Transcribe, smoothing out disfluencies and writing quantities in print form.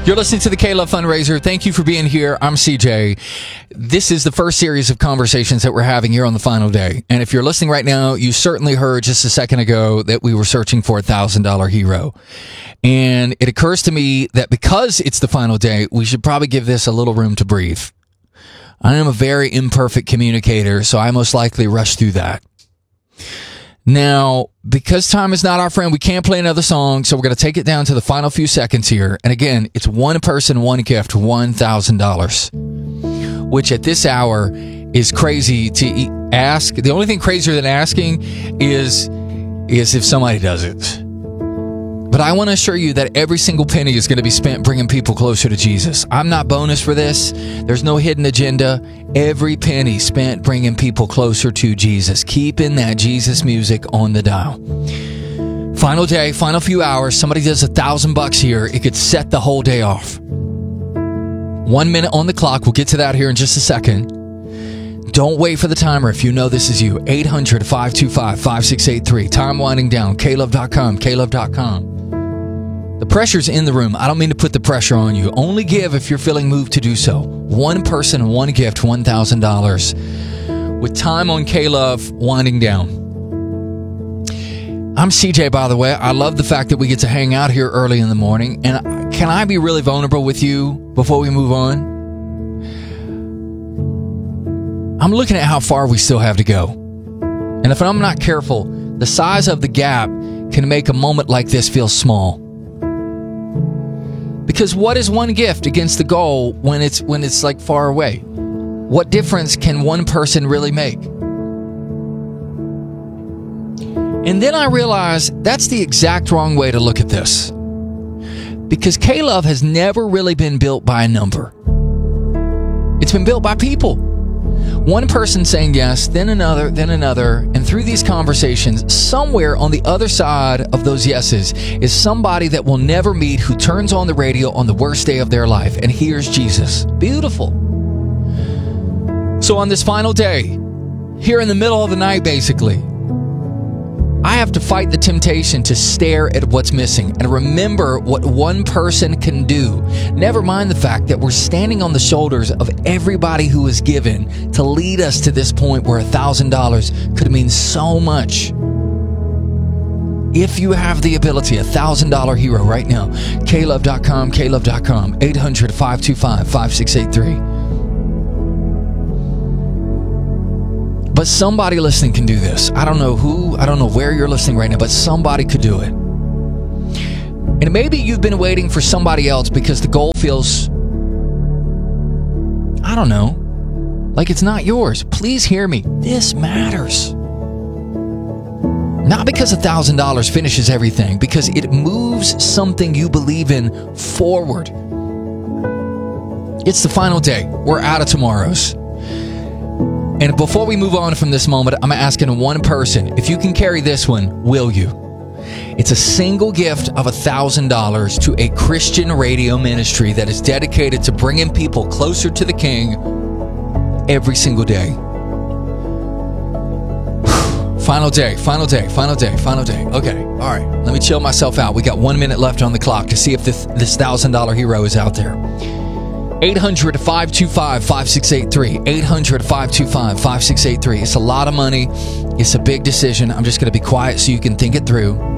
You're listening to the K-Love Fundraiser. Thank you for being here. I'm CJ. This is the first series of conversations that we're having here on the final day. And if you're listening right now, you certainly heard just a second ago that we were searching for a $1,000 hero. And it occurs to me that because it's the final day, we should probably give this a little room to breathe. I am a very imperfect communicator, so I most likely rushed through that. Now, because time is not our friend, we can't play another song, so we're going to take it down to the final few seconds here. And again, it's one person, one gift, $1,000, which at this hour is crazy to ask. The only thing crazier than asking is if somebody does it. But I want to assure you that every single penny is going to be spent bringing people closer to Jesus. I'm not bonus for this. There's no hidden agenda. Every penny spent bringing people closer to Jesus. Keeping that Jesus music on the dial. Final day, final few hours. Somebody does $1,000 here. It could set the whole day off. 1 minute on the clock. We'll get to that here in just a second. Don't wait for the timer if you know this is you. 800-525-5683. Time winding down. klove.com. klove.com. The pressure's in the room. I don't mean to put the pressure on you. Only give if you're feeling moved to do so. One person, one gift, $1,000. With time on K-Love winding down. I'm CJ, by the way. I love the fact that we get to hang out here early in the morning. And can I be really vulnerable with you before we move on? I'm looking at how far we still have to go. And if I'm not careful, the size of the gap can make a moment like this feel small. Because what is one gift against the goal when it's like far away? What difference can one person really make? And then I realized that's the exact wrong way to look at this. Because K-Love has never really been built by a number. It's been built by people. One person saying yes, then another, and through these conversations, somewhere on the other side of those yeses is somebody that we'll never meet who turns on the radio on the worst day of their life and hears Jesus. Beautiful. So on this final day, here in the middle of the night basically, I have to fight the temptation to stare at what's missing and remember what one person can do. Never mind the fact that we're standing on the shoulders of everybody who is given to lead us to this point where $1,000 could mean so much. If you have the ability, $1,000 hero right now, klove.com, klove.com, 800-525-5683. But somebody listening can do this. I don't know who, I don't know where you're listening right now, but somebody could do it. And maybe you've been waiting for somebody else because the goal feels, I don't know, like it's not yours. Please hear me. This matters. Not because $1,000 finishes everything, because it moves something you believe in forward. It's the final day. We're out of tomorrows. And before we move on from this moment, I'm asking one person, if you can carry this one, will you? It's a single gift of $1,000 to a Christian radio ministry that is dedicated to bringing people closer to the King every single day. Final day, final day, final day, final day. Okay, all right, let me chill myself out. We got 1 minute left on the clock to see if this $1,000 hero is out there. 800-525-5683. 800-525-5683. It's a lot of money. It's a big decision. I'm just going to be quiet so you can think it through.